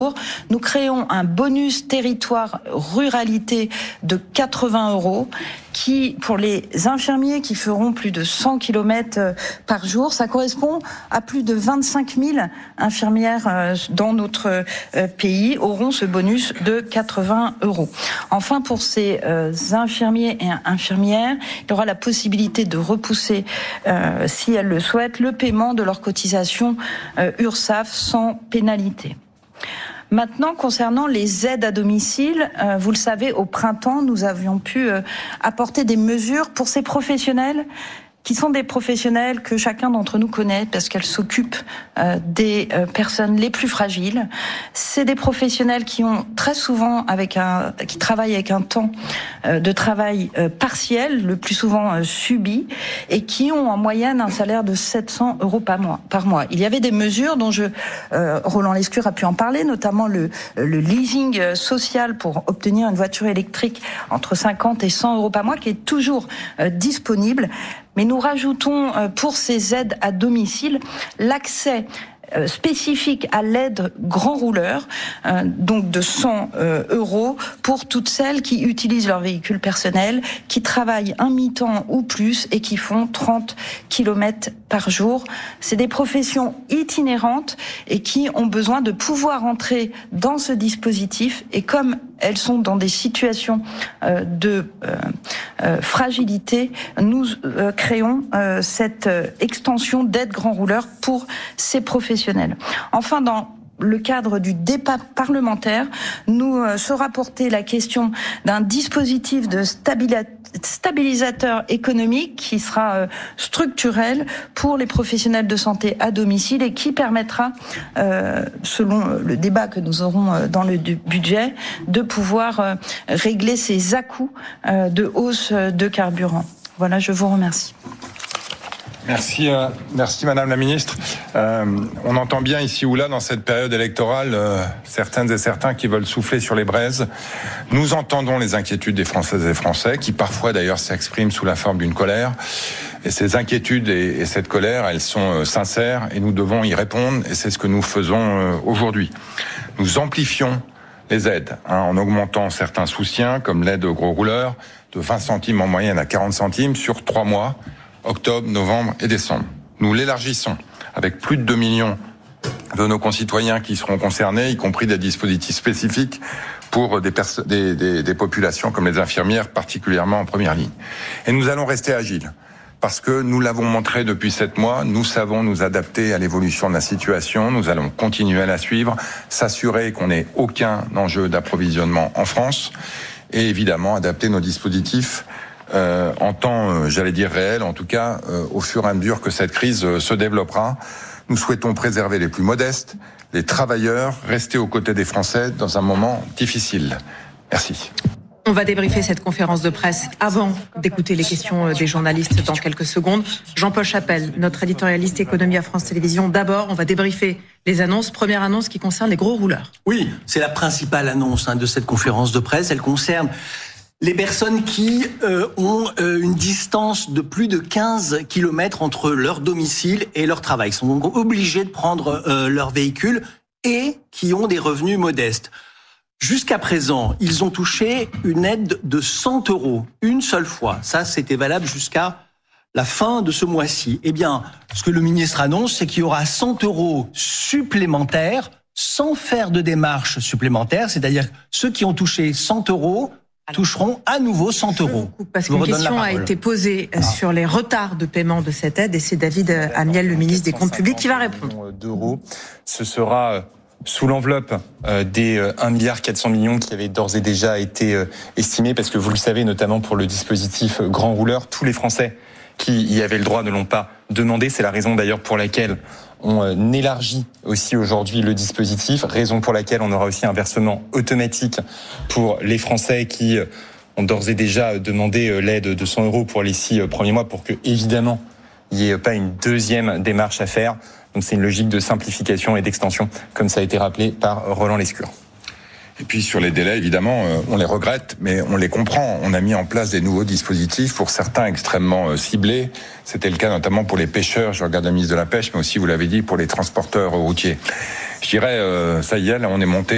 Nous créons un bonus territoire ruralité de 80 € qui, pour les infirmiers qui feront plus de 100 km par jour, ça correspond à plus de 25 000 infirmières dans notre pays auront ce bonus de 80 €. Enfin, pour ces infirmiers et infirmières, il y aura la possibilité de repousser, si elles le souhaitent, le paiement de leur cotisation URSSAF sans pénalité. Maintenant, concernant les aides à domicile, vous le savez, au printemps, nous avions pu apporter des mesures pour ces professionnels qui sont des professionnels que chacun d'entre nous connaît parce qu'elles s'occupent des personnes les plus fragiles. C'est des professionnels qui ont très souvent qui travaillent avec un temps de travail partiel, le plus souvent subi, et qui ont en moyenne un salaire de 700 € par mois. Il y avait des mesures dont Roland Lescure a pu en parler, notamment le leasing social pour obtenir une voiture électrique entre 50 et 100 € par mois, qui est toujours disponible. Mais nous rajoutons pour ces aides à domicile l'accès spécifique à l'aide grand rouleur, donc de 100 € pour toutes celles qui utilisent leur véhicule personnel, qui travaillent un mi-temps ou plus et qui font 30 km par jour. C'est des professions itinérantes et qui ont besoin de pouvoir entrer dans ce dispositif, et comme elles sont dans des situations de fragilité, nous créons cette extension d'aide grand rouleur pour ces professionnels. Enfin, dans le cadre du débat parlementaire, nous sera portée la question d'un dispositif de stabilisateur économique qui sera structurel pour les professionnels de santé à domicile et qui permettra, selon le débat que nous aurons dans le budget, de pouvoir régler ces à-coups de hausse de carburant. Voilà, je vous remercie. Merci Madame la Ministre. On entend bien ici ou là dans cette période électorale certaines et certains qui veulent souffler sur les braises. Nous entendons les inquiétudes des Françaises et Français qui parfois d'ailleurs s'expriment sous la forme d'une colère. Et ces inquiétudes et cette colère, elles sont sincères et nous devons y répondre, et c'est ce que nous faisons aujourd'hui. Nous amplifions les aides en augmentant certains soutiens comme l'aide aux gros rouleurs de 20 centimes en moyenne à 40 centimes sur 3 mois. Octobre, novembre et décembre. Nous l'élargissons avec plus de 2 millions de nos concitoyens qui seront concernés, y compris des dispositifs spécifiques pour des populations comme les infirmières, particulièrement en première ligne. Et nous allons rester agiles, parce que nous l'avons montré depuis 7 mois, nous savons nous adapter à l'évolution de la situation, nous allons continuer à la suivre, s'assurer qu'on n'ait aucun enjeu d'approvisionnement en France, et évidemment adapter nos dispositifs en temps, j'allais dire réel, en tout cas, au fur et à mesure que cette crise se développera. Nous souhaitons préserver les plus modestes, les travailleurs, rester aux côtés des Français dans un moment difficile. Merci. On va débriefer cette conférence de presse avant d'écouter les questions des journalistes dans quelques secondes. Jean-Paul Chapelle, notre éditorialiste économie à France Télévisions. D'abord, on va débriefer les annonces. Première annonce qui concerne les gros rouleurs. Oui, c'est la principale annonce de cette conférence de presse. Elle concerne les personnes qui ont une distance de plus de 15 km entre leur domicile et leur travail. Ils sont donc obligés de prendre leur véhicule et qui ont des revenus modestes. Jusqu'à présent, ils ont touché une aide de 100 € une seule fois. Ça, c'était valable jusqu'à la fin de ce mois-ci. Eh bien, ce que le ministre annonce, c'est qu'il y aura 100 € supplémentaires sans faire de démarche supplémentaire. C'est-à-dire ceux qui ont touché 100 € toucheront à nouveau 100 €. Parce qu'une question a été posée sur les retards de paiement de cette aide, et c'est David Amiel, le ministre des Comptes Publics, qui va répondre. Ce sera sous l'enveloppe des 1,4 milliard qui avait d'ores et déjà été estimé, parce que vous le savez, notamment pour le dispositif grand rouleur, tous les Français qui y avaient le droit ne l'ont pas demandé. C'est la raison d'ailleurs pour laquelle on élargit aussi aujourd'hui le dispositif, raison pour laquelle on aura aussi un versement automatique pour les Français qui ont d'ores et déjà demandé l'aide de 100 € pour les 6 premiers mois, pour que, évidemment, il n'y ait pas une deuxième démarche à faire. Donc c'est une logique de simplification et d'extension, comme ça a été rappelé par Roland Lescure. Et puis sur les délais, évidemment, on les regrette, mais on les comprend. On a mis en place des nouveaux dispositifs, pour certains extrêmement ciblés. C'était le cas notamment pour les pêcheurs, je regarde la ministre de la Pêche, mais aussi, vous l'avez dit, pour les transporteurs routiers. Je dirais, ça y est, là, on est monté